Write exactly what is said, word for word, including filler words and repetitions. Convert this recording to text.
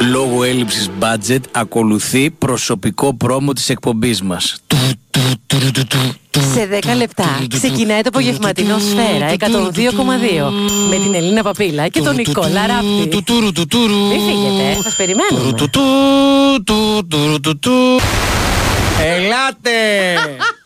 Λόγω έλλειψης budget ακολουθεί προσωπικό πρόμο της εκπομπής μας. Σε δέκα λεπτά ξεκινάει το απογευματινό Σφαίρα εκατόν δύο κόμμα δύο με την Ελίνα Παπίλα και τον Νικόλα Ράπτη. Μην φύγετε, σας περιμένουμε. Ελάτε!